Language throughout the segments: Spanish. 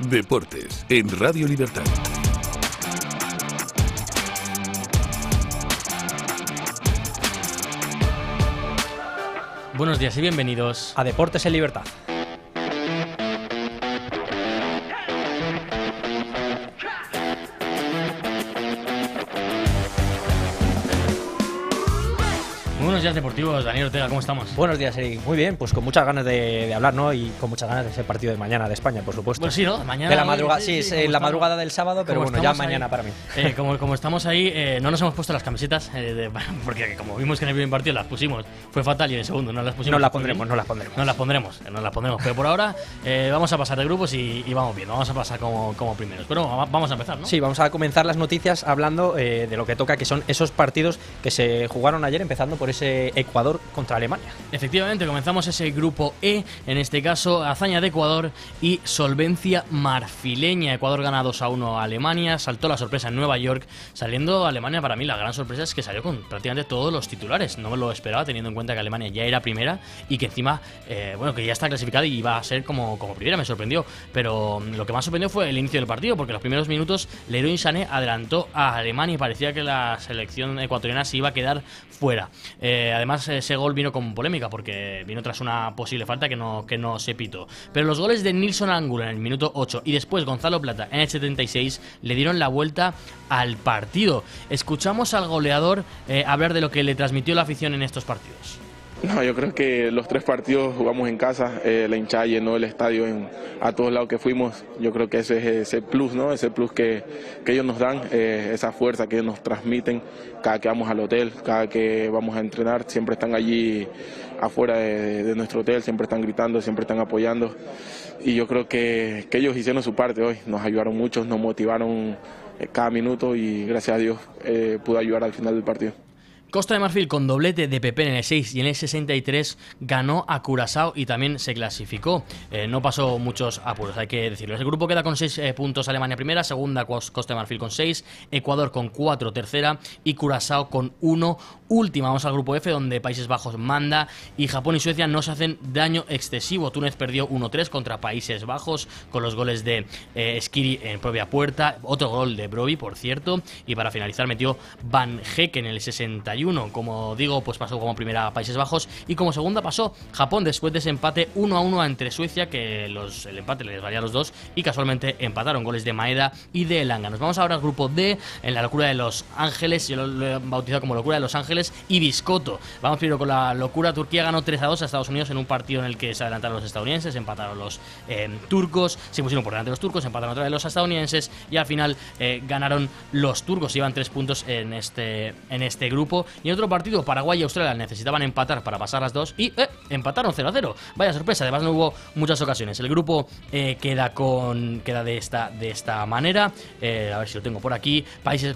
Deportes en Radio Libertad. Buenos días y bienvenidos a Deportes en Libertad. Buenos días deportivos, Daniel Ortega, ¿cómo estamos? Buenos días, Eric. Muy bien, pues con muchas ganas de hablar, ¿no? Y con muchas ganas de ese partido de mañana de España, por supuesto. Pues sí, ¿no? Mañana. De la madrugada, sí, la madrugada del sábado, pero bueno, ya mañana ahí, para mí. Como estamos ahí, no nos hemos puesto las camisetas, porque como vimos que en el primer partido las pusimos, fue fatal, y en el segundo no las pusimos. No las pondremos. No las pondremos. Pero por ahora vamos a pasar de grupos y vamos bien, vamos a pasar como primeros. Pero vamos a empezar, ¿no? Sí, vamos a comenzar las noticias hablando de lo que toca, que son esos partidos que se jugaron ayer, empezando por ese Ecuador contra Alemania. Efectivamente, comenzamos ese grupo E, en este caso hazaña de Ecuador y solvencia marfileña. Ecuador gana 2-1 a Alemania, saltó la sorpresa en Nueva York, saliendo Alemania. Para mí la gran sorpresa es que salió con prácticamente todos los titulares, no me lo esperaba teniendo en cuenta que Alemania ya era primera y que encima, que ya está clasificada y iba a ser como primera, me sorprendió, pero lo que más sorprendió fue el inicio del partido, porque en los primeros minutos Leroy Sané adelantó a Alemania y parecía que la selección ecuatoriana se iba a quedar fuera. Además, ese gol vino con polémica porque vino tras una posible falta que no se pitó. Pero los goles de Nilson Angulo en el minuto 8 y después Gonzalo Plata en el 76 le dieron la vuelta al partido. Escuchamos al goleador hablar de lo que le transmitió la afición en estos partidos. No, yo creo que los 3 partidos jugamos en casa, la hinchada llenó el estadio a todos lados que fuimos. Yo creo que ese es ese plus, ¿no? Ese plus que ellos nos dan, esa fuerza que nos transmiten cada que vamos al hotel, cada que vamos a entrenar, siempre están allí afuera de nuestro hotel, siempre están gritando, siempre están apoyando. Y yo creo que ellos hicieron su parte hoy, nos ayudaron mucho, nos motivaron cada minuto y gracias a Dios pude ayudar al final del partido. Costa de Marfil con doblete de Pepe en el 6 y en el 63 ganó a Curazao y también se clasificó. No pasó muchos apuros, hay que decirlo. El grupo queda con 6 puntos, Alemania primera, segunda Costa de Marfil con 6, Ecuador con 4 tercera y Curazao con 1 última. Vamos al grupo F, donde Países Bajos manda y Japón y Suecia no se hacen daño excesivo. Túnez perdió 1-3 contra Países Bajos con los goles de Skiri en propia puerta, otro gol de Broby, por cierto, y para finalizar metió Van Heek en el 61. Como digo, pues pasó como primera Países Bajos y como segunda pasó Japón después de ese empate 1-1 entre Suecia, que el empate les valía a los dos y casualmente empataron, goles de Maeda y de Elanga. Nos vamos ahora al grupo D, en la locura de Los Ángeles, yo lo he bautizado como locura de Los Ángeles y Biscotto. Vamos primero con la locura. Turquía ganó 3-2 a Estados Unidos en un partido en el que se adelantaron los estadounidenses, empataron los turcos, se pusieron por delante los turcos, empataron otra vez los estadounidenses y al final ganaron los turcos, llevan 3 puntos en este grupo. Y en otro partido, Paraguay y Australia necesitaban empatar para pasar las dos y empataron 0-0. Vaya sorpresa, además no hubo muchas ocasiones. El grupo queda de esta manera. A ver si lo tengo por aquí.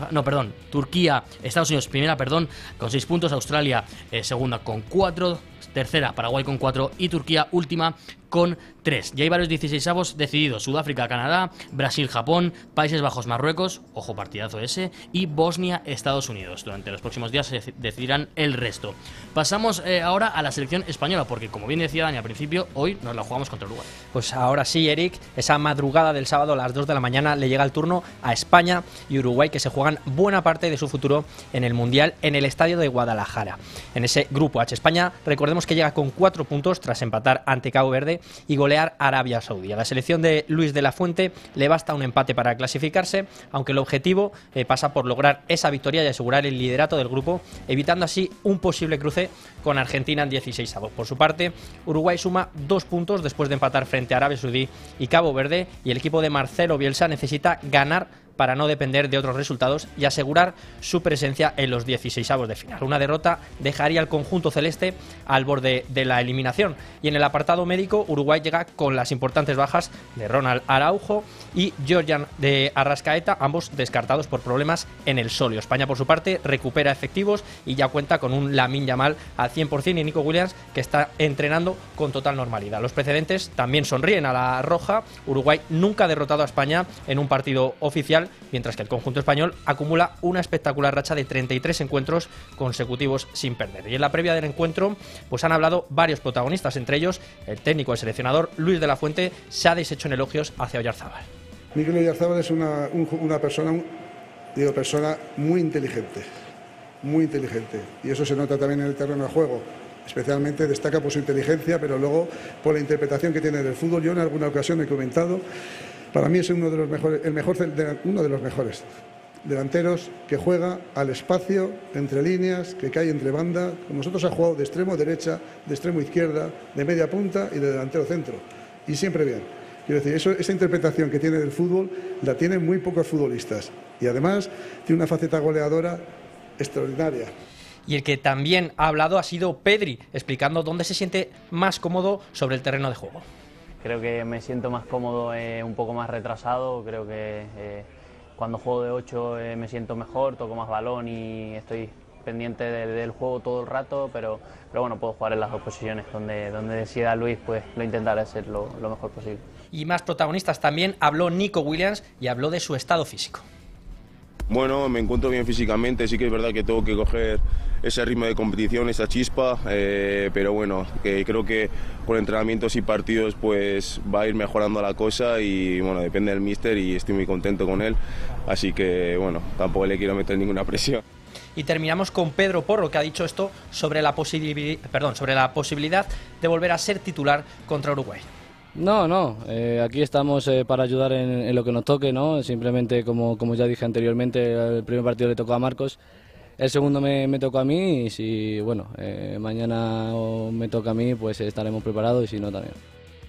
Turquía, Estados Unidos primera, con 6 puntos. Australia segunda con 4. Tercera, Paraguay con 4 y Turquía última con 3. Ya hay varios 16avos decididos: Sudáfrica, Canadá, Brasil, Japón, Países Bajos, Marruecos, ojo partidazo ese, y Bosnia, Estados Unidos. Durante los próximos días se decidirán el resto. Pasamos ahora a la selección española, porque como bien decía Dani al principio, hoy nos la jugamos contra Uruguay. Pues ahora sí, Eric, esa madrugada del sábado a las 2 de la mañana le llega el turno a España y Uruguay, que se juegan buena parte de su futuro en el Mundial en el estadio de Guadalajara. En ese grupo H, España, recordemos que llega con 4 puntos tras empatar ante Cabo Verde y golear a Arabia Saudí. A la selección de Luis de la Fuente le basta un empate para clasificarse, aunque el objetivo pasa por lograr esa victoria y asegurar el liderato del grupo, evitando así un posible cruce con Argentina en 16avos. Por su parte, Uruguay suma 2 puntos después de empatar frente a Arabia Saudí y Cabo Verde, y el equipo de Marcelo Bielsa necesita ganar para no depender de otros resultados y asegurar su presencia en los 16avos de final. Una derrota dejaría al conjunto celeste al borde de la eliminación. Y en el apartado médico, Uruguay llega con las importantes bajas de Ronald Araujo y Georgian de Arrascaeta, ambos descartados por problemas en el sóleo. España, por su parte, recupera efectivos y ya cuenta con un Lamine Yamal al 100% y Nico Williams, que está entrenando con total normalidad. Los precedentes también sonríen a la roja. Uruguay nunca ha derrotado a España en un partido oficial, mientras que el conjunto español acumula una espectacular racha de 33 encuentros consecutivos sin perder. Y en la previa del encuentro pues han hablado varios protagonistas, entre ellos el técnico, el seleccionador Luis de la Fuente, se ha deshecho en elogios hacia Oyarzábal. Mikel Oyarzábal es una persona muy inteligente, y eso se nota también en el terreno de juego. Especialmente destaca por su inteligencia, pero luego por la interpretación que tiene del fútbol. Yo en alguna ocasión he comentado, para mí es uno de los mejores delanteros que juega al espacio, entre líneas, que cae entre banda. Con nosotros ha jugado de extremo derecha, de extremo izquierda, de media punta y de delantero centro, y siempre bien. Quiero decir, esa interpretación que tiene del fútbol la tienen muy pocos futbolistas, y además tiene una faceta goleadora extraordinaria. Y el que también ha hablado ha sido Pedri, explicando dónde se siente más cómodo sobre el terreno de juego. Creo que me siento más cómodo, un poco más retrasado. Creo que cuando juego de 8 me siento mejor, toco más balón y estoy pendiente del juego todo el rato, pero bueno, puedo jugar en las dos posiciones. Donde decida Luis, pues lo intentaré hacer lo mejor posible. Y más protagonistas también, habló Nico Williams y habló de su estado físico. Bueno, me encuentro bien físicamente, sí que es verdad que tengo que coger ese ritmo de competición, esa chispa, pero bueno, que creo que con entrenamientos y partidos pues va a ir mejorando la cosa y bueno, depende del míster y estoy muy contento con él, así que bueno, tampoco le quiero meter ninguna presión. Y terminamos con Pedro Porro, que ha dicho esto sobre la posibilidad de volver a ser titular contra Uruguay. No, aquí estamos para ayudar en lo que nos toque, ¿no? Simplemente, como ya dije anteriormente, el primer partido le tocó a Marcos, el segundo me tocó a mí y si mañana me toca a mí, pues estaremos preparados y si no también.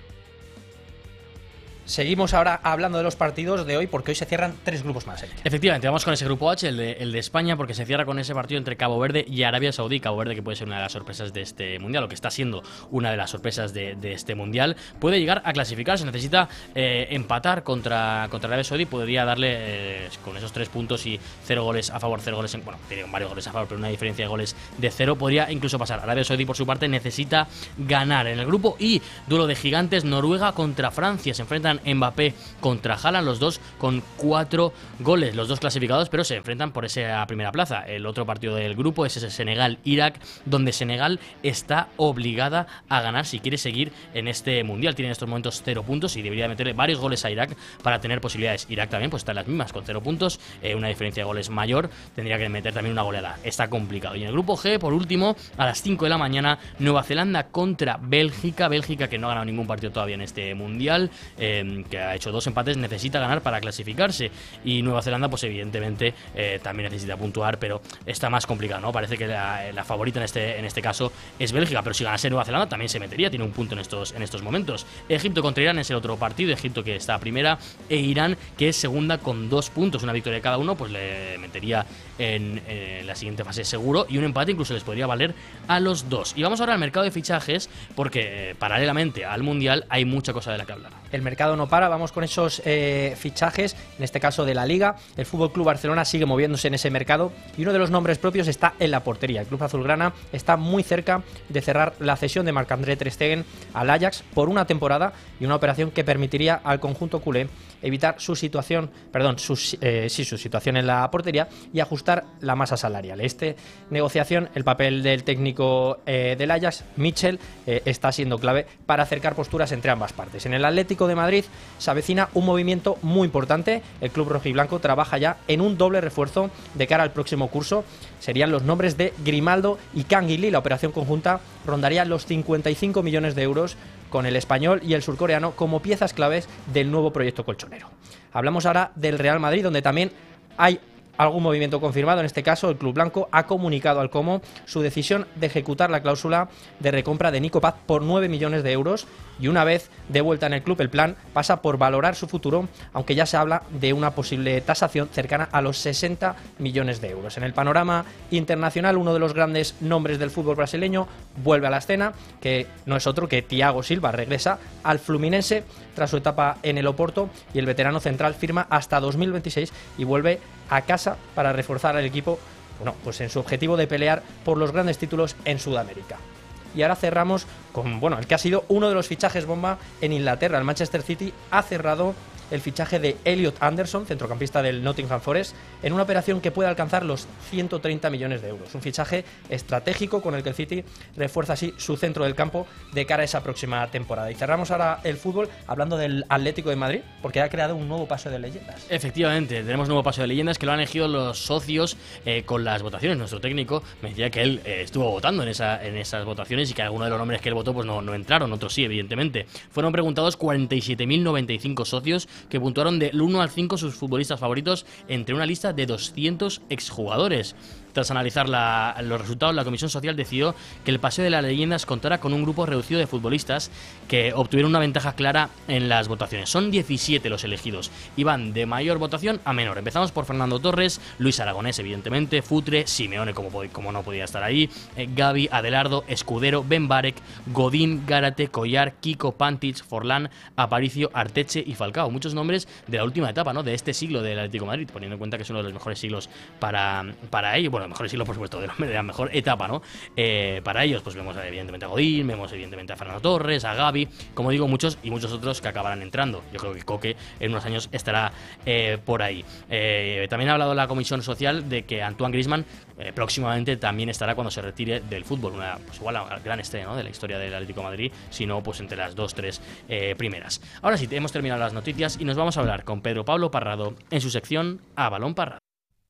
Seguimos ahora hablando de los partidos de hoy porque hoy se cierran 3 grupos más. Efectivamente, vamos con ese grupo H, el de España, porque se cierra con ese partido entre Cabo Verde y Arabia Saudí. Cabo Verde, que puede ser una de las sorpresas de este mundial, o que está siendo una de las sorpresas de este mundial, puede llegar a clasificarse. Necesita empatar contra Arabia Saudí, podría darle con esos 3 puntos y 0 goles a favor, 0 goles en. Bueno, tiene varios goles a favor, pero una diferencia de goles de 0, podría incluso pasar. Arabia Saudí, por su parte, necesita ganar. En el grupo I, duelo de gigantes, Noruega contra Francia. Se enfrentan Mbappé contra Haaland, los dos con 4 goles, los dos clasificados, pero se enfrentan por esa primera plaza. El otro partido del grupo es ese Senegal-Irak, donde Senegal está obligada a ganar si quiere seguir en este mundial. Tiene en estos momentos 0 puntos y debería meterle varios goles a Irak para tener posibilidades. Irak también pues está en las mismas con 0 puntos, una diferencia de goles mayor, tendría que meter también una goleada. Está complicado. Y en el grupo G, por último, a las 5 de la mañana, Nueva Zelanda contra Bélgica. Bélgica, que no ha ganado ningún partido todavía en este mundial, que ha hecho 2 empates, necesita ganar para clasificarse. Y Nueva Zelanda, pues evidentemente también necesita puntuar, pero está más complicado, ¿no? Parece que la favorita en este caso es Bélgica, pero si ganase Nueva Zelanda también se metería, tiene un punto en estos momentos. Egipto contra Irán es el otro partido, Egipto que está primera e Irán que es segunda con 2 puntos, una victoria de cada uno, pues le metería en la siguiente fase seguro, y un empate incluso les podría valer a los dos. Y vamos ahora al mercado de fichajes, porque paralelamente al Mundial hay mucha cosa de la que hablar. El mercado no para, vamos con esos fichajes, en este caso de la Liga. El FC Barcelona sigue moviéndose en ese mercado y uno de los nombres propios está en la portería. El club azulgrana está muy cerca de cerrar la cesión de Marc-André ter Stegen al Ajax por una temporada, y una operación que permitiría al conjunto culé evitar su situación en la portería y ajustar la masa salarial. Negociación, el papel del técnico del Ajax, Michel, está siendo clave para acercar posturas entre ambas partes. En el Atlético de Madrid se avecina un movimiento muy importante. El club rojiblanco trabaja ya en un doble refuerzo de cara al próximo curso. Serían los nombres de Grimaldo y Canguilí. La operación conjunta rondaría los 55 millones de euros, con el español y el surcoreano como piezas claves del nuevo proyecto colchonero. Hablamos ahora del Real Madrid, donde también hay algún movimiento confirmado. En este caso, el club blanco ha comunicado al Como su decisión de ejecutar la cláusula de recompra de Nico Paz por 9 millones de euros, y una vez de vuelta en el club, el plan pasa por valorar su futuro, aunque ya se habla de una posible tasación cercana a los 60 millones de euros. En el panorama internacional, uno de los grandes nombres del fútbol brasileño vuelve a la escena, que no es otro que Thiago Silva. Regresa al Fluminense tras su etapa en el Oporto, y el veterano central firma hasta 2026 y vuelve a casa para reforzar al equipo, pues en su objetivo de pelear por los grandes títulos en Sudamérica. Y ahora cerramos con el que ha sido uno de los fichajes bomba en Inglaterra. El Manchester City ha cerrado el fichaje de Elliot Anderson, centrocampista del Nottingham Forest, en una operación que puede alcanzar los 130 millones de euros. Un fichaje estratégico con el que el City refuerza así su centro del campo de cara a esa próxima temporada. Y cerramos ahora el fútbol hablando del Atlético de Madrid, porque ha creado un nuevo paso de leyendas. Efectivamente, tenemos un nuevo paso de leyendas que lo han elegido los socios con las votaciones. Nuestro técnico me decía que él estuvo votando en esas votaciones y que algunos de los nombres que él votó pues no entraron, otros sí, evidentemente. Fueron preguntados 47.095 socios que puntuaron del 1 al 5 sus futbolistas favoritos entre una lista de 200 exjugadores. Tras analizar los resultados, la Comisión Social decidió que el Paseo de las Leyendas contara con un grupo reducido de futbolistas que obtuvieron una ventaja clara en las votaciones. Son 17 los elegidos y van de mayor votación a menor. Empezamos por Fernando Torres, Luis Aragonés, evidentemente, Futre, Simeone, como no podía estar ahí, Gavi, Adelardo, Escudero, Ben Barek, Godín, Gárate, Collar, Kiko, Pantic, Forlán, Aparicio, Arteche y Falcao. Muchos nombres de la última etapa, ¿no?, de este siglo del Atlético de Madrid, poniendo en cuenta que es uno de los mejores siglos para ellos. Bueno, mejores siglos, por supuesto, de la mejor etapa, ¿no? Para ellos, pues vemos evidentemente a Godín, vemos evidentemente a Fernando Torres, a Gavi, como digo, muchos otros que acabarán entrando. Yo creo que Coque en unos años estará por ahí. También ha hablado la Comisión Social de que Antoine Griezmann próximamente también estará cuando se retire del fútbol. Pues igual la gran estrella, ¿no?, de la historia del Atlético de Madrid, si no, pues entre las 2-3 primeras. Ahora sí, hemos terminado las noticias y nos vamos a hablar con Pedro Pablo Parrado en su sección A Balón Parrado.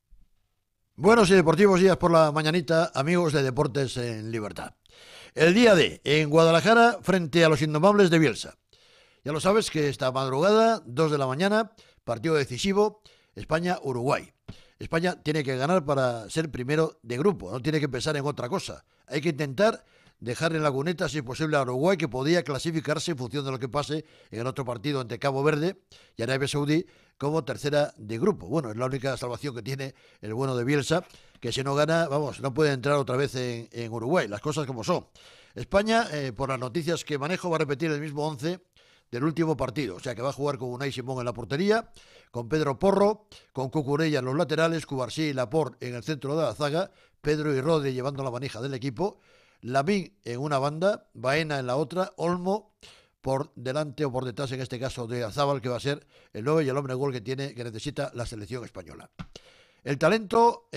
Buenos y deportivos días por la mañanita, amigos de Deportes en Libertad. El día D en Guadalajara frente a los Indomables de Bielsa. Ya lo sabes que esta madrugada, 2 de la mañana, partido decisivo, España-Uruguay. España tiene que ganar para ser primero de grupo, no tiene que pensar en otra cosa. Hay que intentar dejar en la cuneta, si es posible, a Uruguay, que podía clasificarse en función de lo que pase en el otro partido entre Cabo Verde y Arabia Saudí como tercera de grupo. Bueno, es la única salvación que tiene el bueno de Bielsa, que si no gana, vamos, no puede entrar otra vez en Uruguay, las cosas como son. España, por las noticias que manejo, va a repetir el mismo 11 del último partido, o sea que va a jugar con Unai Simón en la portería, con Pedro Porro, con Cucurella en los laterales, Cubarsí y Laporte en el centro de la zaga, Pedro y Rode llevando la manija del equipo, Lamín en una banda, Baena en la otra, Olmo por delante o por detrás, en este caso de Azábal, que va a ser el 9 y el hombre gol que necesita la selección española. El talento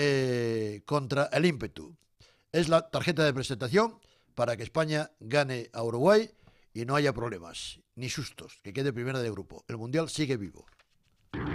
contra el ímpetu es la tarjeta de presentación para que España gane a Uruguay y no haya problemas ni sustos, que quede primera de grupo. El Mundial sigue vivo.